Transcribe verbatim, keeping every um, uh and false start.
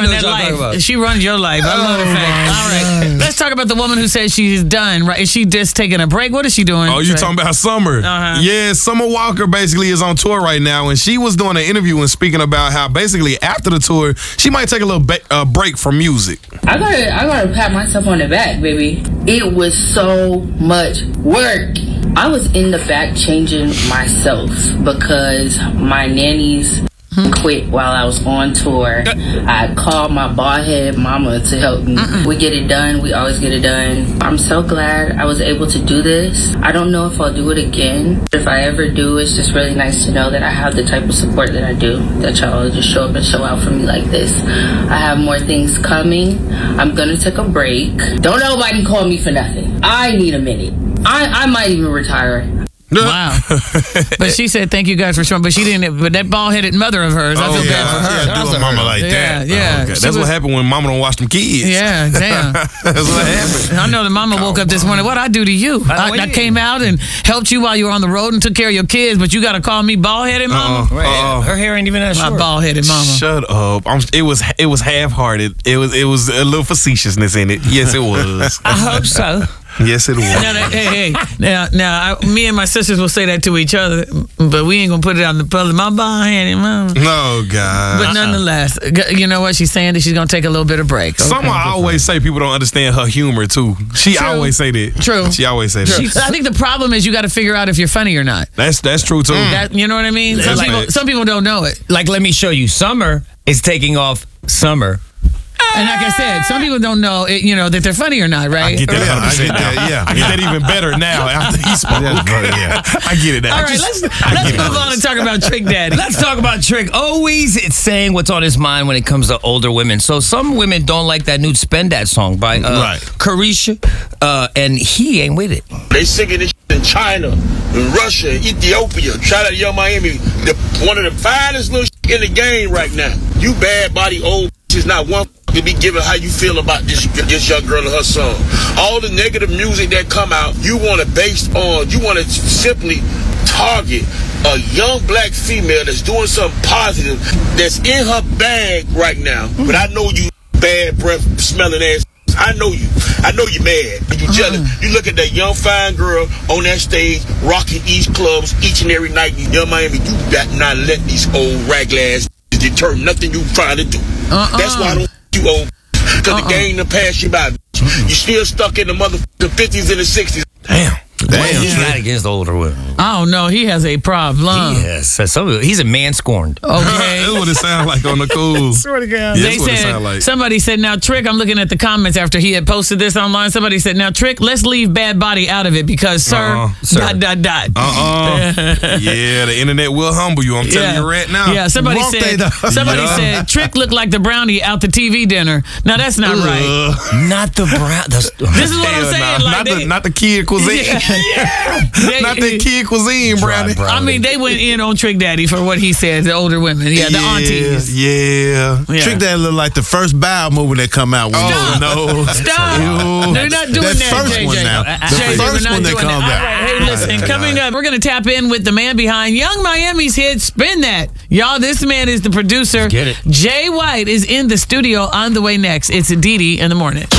run know that what y'all talking life. about. She runs your life. I love the fact. All right, let's talk about the woman who says she's done. Right? Is she just taking a break? What is she doing? Oh, you Trey? talking about Summer? Uh-huh. Yeah, Summer Walker basically is on tour right now, and she was doing an interview and speaking about how basically after the tour, she might take a little ba- uh, break from music. I gotta, I gotta pat myself on the back, baby. It was so much work. I was in the back changing myself because my nannies quit while I was on tour. I called my bald-headed mama to help me. Mm-mm. We get it done. We always get it done. I'm so glad I was able to do this. I don't know if I'll do it again. If I ever do, it's just really nice to know that I have the type of support that I do, that y'all just show up and show out for me like this. I have more things coming. I'm gonna take a break. Don't nobody call me for nothing. I need a minute. I, I might even retire. Wow. But she said, thank you guys for showing. But she didn't. But that bald-headed mother of hers, I Oh, feel yeah, bad for her. yeah, do a mama like Yeah, that. yeah. Oh, okay. She That's was- what happened when mama don't watch them kids. Yeah, damn. That's what happened. I know the mama woke up this morning. What'd I do to you? I, I came out and helped you while you were on the road and took care of your kids, but you got to call me bald-headed mama? Uh-uh. Uh-uh. Her hair ain't even that My short. bald-headed mama. Shut up. I'm, it was it was half-hearted. It was it was a little facetiousness in it. Yes, it was. I hope so. Yes, it was. Now, that, hey, hey. Now, now I, me and my sisters will say that to each other, but we ain't going to put it out in the public. My bald-headed mama. No, God. But nonetheless, g- you know what? She's saying that she's going to take a little bit of break. Okay. Someone always say people don't understand her humor, too. She True. always say that. True. She always say that. True. I think the problem is you got to figure out if you're funny or not. That's that's true, too. That, you know what I mean? Some That's people, facts. some people don't know it. Like, let me show you. Summer is taking off summer. And like I said, some people don't know, it, you know, that they're funny or not, right? I get that Yeah, one hundred percent I get that, now. yeah, I get that even better now after he spoke. yeah. I get it now. All right, Just- let's I let's get it. move on and talk about Trick Daddy. Let's talk about Trick. Always it's saying what's on his mind when it comes to older women. So some women don't like that new Spend That song by uh, Right. Carisha, uh, and he ain't with it. They singing this shit in China, in Russia, Ethiopia. Shout out to Young Miami, the, one of the finest little shit in the game right now. You bad body old is not one to be given how you feel about this this young girl and her song. All the negative music that come out, you want to based on, you want to simply target a young black female that's doing something positive, that's in her bag right now. But I know you bad breath smelling ass. I know you. I know you mad. You jealous. You look at that young fine girl on that stage rocking East clubs each and every night. Young Miami, you got not let these old raglass deter nothing you trying to do. Uh-uh. That's why I don't you old. Because Uh-uh. the game done passed you by. You still stuck in the motherfucking fifties and the sixties. Damn. Damn, he's not against older women. I don't know. He has a problem. Yes, so some- he's a man scorned. Okay. That's what it sounds like on the cool. Swear to God. Yeah, They that's what it said, sound like. somebody said, now, Trick, I'm looking at the comments after he had posted this online. Somebody said, now, Trick, let's leave Bad Body out of it because, sir, Uh-uh. Sir. dot, dot, dot. Uh-uh. Yeah, the internet will humble you. I'm telling you right now. Yeah, somebody Won't they, said though? somebody Yeah. said Trick looked like the brownie out the T V dinner. Now that's not right. Uh, Not the brown. The, This is what I'm hell saying. nah. Like not, they, the, not the kid cuisine. they- Not the kid cuisine, Brownie. I mean, they went in on Trick Daddy for what he said. The older women, yeah, the aunties. Yeah. Yeah. Trick Daddy look like the first Bow movie that come out. When Oh, no. Stop! Ew. They're not doing That that. first J J. one now. Uh, The J J, we're first not one that doing come All back. right, hey, listen, coming up, we're going to tap in with the man behind Young Miami's hit "Spin That." Y'all, this man is the producer. Get it. Jay White is in the studio on the way next. It's Didi in the morning.